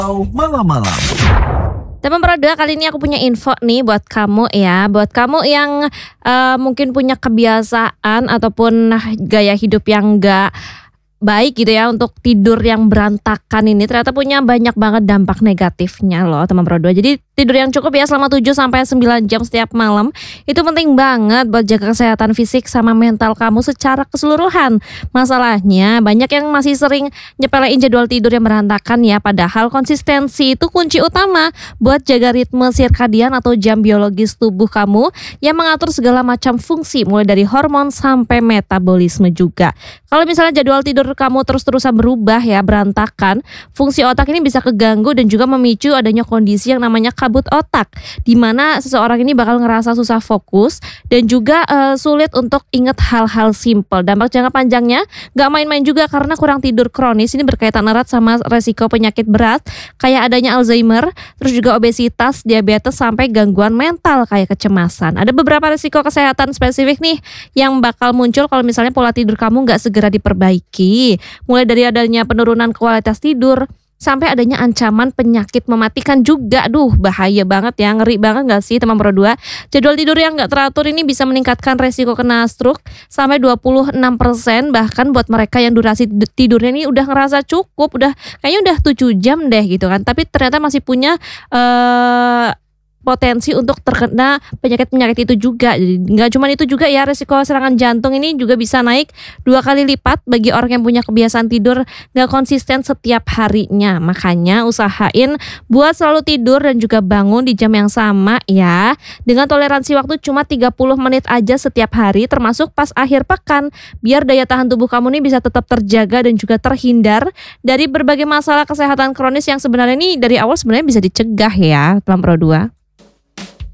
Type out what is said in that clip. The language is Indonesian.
Malam-malam. Teman Pro 2, kali ini aku punya info nih buat kamu ya. Buat kamu yang mungkin punya kebiasaan ataupun gaya hidup yang gak baik gitu ya, untuk tidur yang berantakan ini ternyata punya banyak banget dampak negatifnya loh teman Pro 2. Jadi tidur yang cukup ya selama 7-9 jam setiap malam itu penting banget buat jaga kesehatan fisik sama mental kamu secara keseluruhan. Masalahnya banyak yang masih sering nyepelein jadwal tidur yang berantakan ya, padahal konsistensi itu kunci utama buat jaga ritme sirkadian atau jam biologis tubuh kamu yang mengatur segala macam fungsi mulai dari hormon sampai metabolisme juga. Kalau misalnya jadwal tidur kamu terus-terusan berubah ya, berantakan, fungsi otak ini bisa keganggu dan juga memicu adanya kondisi yang namanya kabut otak, di mana seseorang ini bakal ngerasa susah fokus dan juga sulit untuk ingat hal-hal simpel. Dampak jangka panjangnya gak main-main juga karena kurang tidur kronis ini berkaitan erat sama resiko penyakit berat kayak adanya Alzheimer, terus juga obesitas, diabetes sampai gangguan mental kayak kecemasan. Ada beberapa resiko kesehatan spesifik nih yang bakal muncul kalau misalnya pola tidur kamu gak segera diperbaiki. Mulai dari adanya penurunan kualitas tidur sampai adanya ancaman penyakit mematikan juga. Aduh, bahaya banget ya, ngeri banget gak sih teman Pro 2? Jadwal tidur yang gak teratur ini bisa meningkatkan resiko kena stroke sampai 26%. Bahkan buat mereka yang durasi tidurnya ini udah ngerasa cukup, kayaknya udah 7 jam deh gitu kan, tapi ternyata masih punya potensi untuk terkena penyakit-penyakit itu juga. Jadi nggak cuma itu juga ya, resiko serangan jantung ini juga bisa naik 2 kali lipat bagi orang yang punya kebiasaan tidur nggak konsisten setiap harinya. Makanya usahain buat selalu tidur dan juga bangun di jam yang sama ya, dengan toleransi waktu cuma 30 menit aja setiap hari, termasuk pas akhir pekan, biar daya tahan tubuh kamu nih bisa tetap terjaga dan juga terhindar dari berbagai masalah kesehatan kronis yang sebenarnya ini dari awal sebenarnya bisa dicegah ya teman Pro 2.